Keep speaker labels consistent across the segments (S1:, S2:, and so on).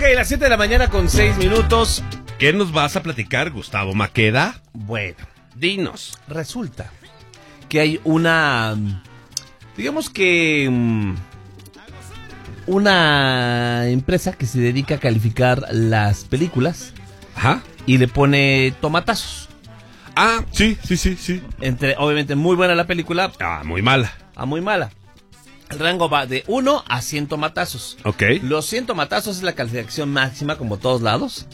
S1: las 7 de la mañana con 6 minutos.
S2: ¿Qué nos vas a platicar, Gustavo Maqueda?
S1: Bueno,
S2: Dinos.
S1: resulta que hay una, digamos que una empresa que se dedica a calificar las películas
S2: Ajá.
S1: y le pone tomatazos.
S2: Ah, sí.
S1: Entre, obviamente, muy buena la película
S2: Muy mala.
S1: a muy mala. El rango va de 1 a 100 tomatazos.
S2: Ok.
S1: Los 100 tomatazos es la calificación máxima, como todos lados.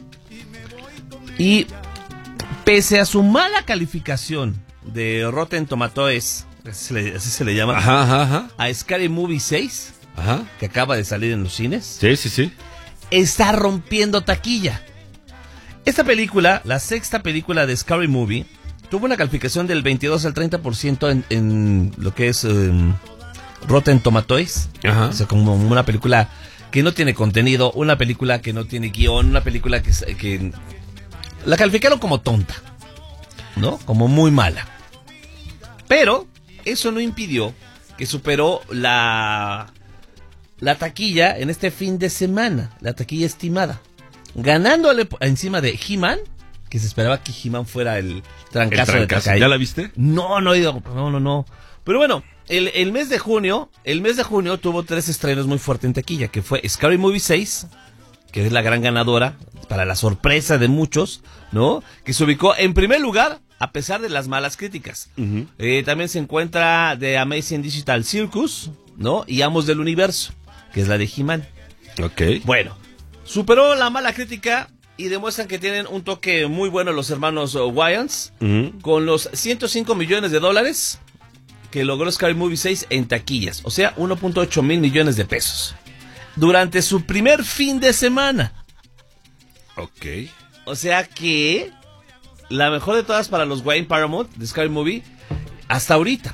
S1: Y pese a su mala calificación de Rotten Tomatoes, así se le llama,
S2: Ajá.
S1: a Scary Movie 6,
S2: Ajá.
S1: que acaba de salir en los cines,
S2: Sí.
S1: está rompiendo taquilla. Esta película, la sexta película de Scary Movie, tuvo una calificación del 22 al 30% en lo que es Rotten Tomatoes.
S2: Ajá.
S1: O sea, como una película que no tiene contenido, una película que no tiene guión, una película que la calificaron como tonta, ¿no? Como muy mala. Pero eso no impidió que superó la taquilla en este fin de semana, la taquilla estimada, ganándole encima de He-Man, que se esperaba que He-Man fuera el trancazo de taquilla.
S2: ¿Ya la viste?
S1: No he ido, no. Pero bueno, el mes de junio tuvo 3 estrenos muy fuertes en taquilla, que fue Scary Movie 6, que es la gran ganadora, para la sorpresa de muchos, ¿no? Que se ubicó en primer lugar, a pesar de las malas críticas.
S2: Uh-huh.
S1: También se encuentra The Amazing Digital Circus, ¿no? Y Amos del Universo, que es la de He-Man.
S2: Ok.
S1: Bueno, superó la mala crítica y demuestran que tienen un toque muy bueno los hermanos Wayans, con los $105 millones que logró Scary Movie 6 en taquillas, o sea, 1.8 mil millones de pesos. Durante su primer fin de semana.
S2: Ok.
S1: O sea que la mejor de todas para los Wayne Paramount de Scary Movie hasta ahorita.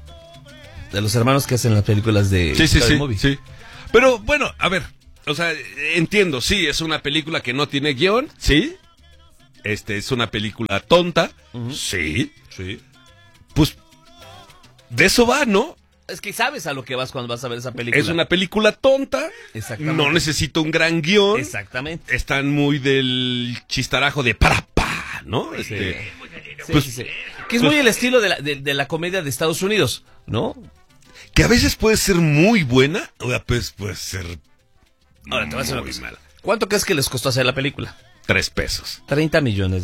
S1: De los hermanos que hacen las películas de Scary Movie.
S2: Sí. Pero bueno, a ver, o sea, entiendo, sí, es una película que no tiene guión, sí. Es una película tonta, sí. Pues de eso va, ¿no?
S1: Es que sabes a lo que vas cuando vas a ver esa película.
S2: Es una película tonta.
S1: Exactamente.
S2: No necesita un gran guión.
S1: Exactamente.
S2: Están muy del chistarajo de para, ¿no?
S1: Sí.
S2: Pues,
S1: Sí. Que es muy el estilo de la comedia de Estados Unidos, ¿no?
S2: que a veces puede ser muy buena, o a veces puede ser
S1: Ahora, te voy a decir una
S2: muy
S1: cosa.
S2: mala.
S1: ¿Cuánto crees que les costó hacer la película?
S2: $3.
S1: $30 millones.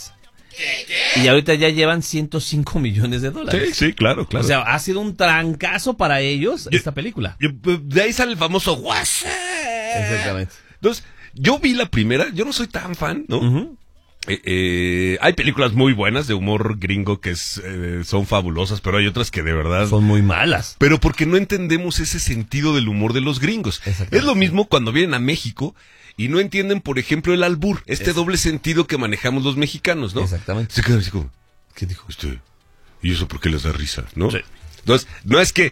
S1: Y ahorita ya llevan $105 millones.
S2: Sí, claro.
S1: O sea, ha sido un trancazo para ellos esta película.
S2: De ahí sale el famoso WhatsApp.
S1: Exactamente.
S2: Entonces, yo vi la primera, yo no soy tan fan, ¿no?
S1: Uh-huh.
S2: Hay películas muy buenas de humor gringo que son fabulosas, pero hay otras que de verdad
S1: Son muy malas.
S2: Pero porque no entendemos ese sentido del humor de los gringos. Es lo mismo cuando vienen a México y no entienden, por ejemplo, el albur, doble sentido que manejamos los mexicanos, ¿no?
S1: Exactamente.
S2: Se quedan así como, ¿qué dijo usted? ¿Y eso por qué les da risa, no?
S1: Sí.
S2: Entonces, no es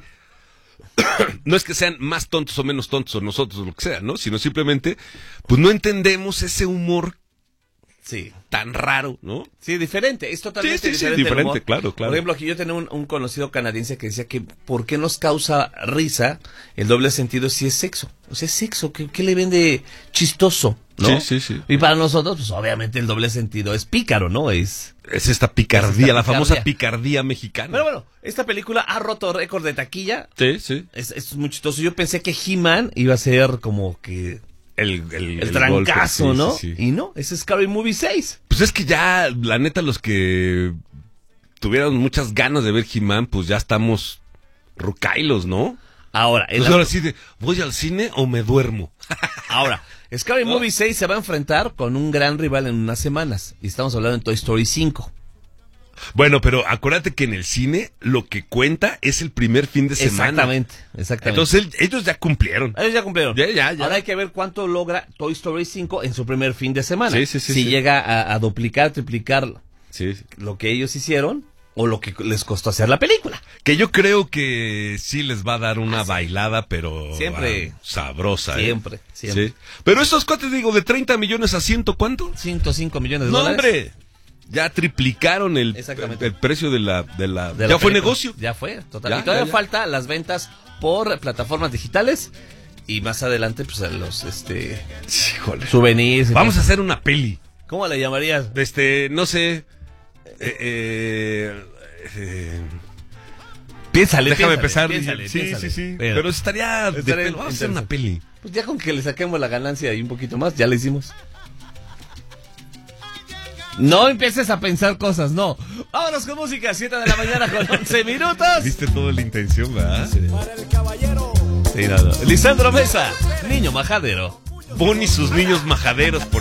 S2: que sean más tontos o menos tontos o nosotros o lo que sea, ¿no? Sino simplemente, pues no entendemos ese humor
S1: Sí.
S2: tan raro, ¿no?
S1: Sí, diferente. Es totalmente
S2: Sí,
S1: diferente.
S2: diferente,
S1: el humor.
S2: claro.
S1: Por ejemplo, aquí yo tenía un conocido canadiense que decía que ¿por qué nos causa risa el doble sentido si es sexo? O sea, es sexo. ¿Qué le vende chistoso? ¿No?
S2: Sí.
S1: Y para nosotros, pues obviamente el doble sentido es pícaro, ¿no? Es
S2: esta picardía, la famosa picardía mexicana.
S1: Pero bueno, esta película ha roto récord de taquilla.
S2: Sí.
S1: Es muy chistoso. Yo pensé que He-Man iba a ser como que el trancazo,
S2: golpe,
S1: ¿no?
S2: Sí.
S1: Y no, es Scary Movie 6.
S2: Pues es que ya, la neta, los que tuvieron muchas ganas de ver He-Man, pues ya estamos rucailos, ¿no?
S1: Ahora,
S2: Ahora sí de, ¿voy al cine o me duermo?
S1: Ahora, Scary Movie 6 se va a enfrentar con un gran rival en unas semanas. Y estamos hablando de Toy Story 5.
S2: Bueno, pero acuérdate que en el cine lo que cuenta es el primer fin de semana.
S1: Exactamente.
S2: Entonces ellos ya cumplieron.
S1: Ellos ya cumplieron.
S2: Ya.
S1: Ahora hay que ver cuánto logra Toy Story 5 en su primer fin de semana.
S2: Sí.
S1: Si llega a duplicar, triplicar
S2: Sí.
S1: lo que ellos hicieron o lo que les costó hacer la película.
S2: Que yo creo que sí les va a dar una bailada, pero
S1: siempre
S2: sabrosa.
S1: Siempre.
S2: Sí. Pero estos cuates, digo, de 30 millones a ¿100 cuánto?
S1: $105 millones.
S2: No, hombre. Ya triplicaron el precio de la ya fue negocio.
S1: Ya fue, total. Y todavía falta las ventas por plataformas digitales y más adelante pues los
S2: Híjole.
S1: Souvenirs.
S2: Vamos a hacer una peli.
S1: ¿Cómo la llamarías?
S2: No sé.
S1: Piénsale,
S2: Déjame
S1: piénsale,
S2: pensar.
S1: piénsale.
S2: Sí.
S1: Pero
S2: Pero estaría de pelo. Vamos a hacer una peli.
S1: Pues ya con que le saquemos la ganancia y un poquito más, ya le hicimos. No empieces a pensar cosas, no. Vámonos con música, 7 de la mañana con 11 minutos.
S2: Viste toda la intención, ¿verdad?
S3: Para el caballero.
S1: Sí, no. Lisandro Mesa, niño majadero.
S2: Bonnie y sus niños majaderos, por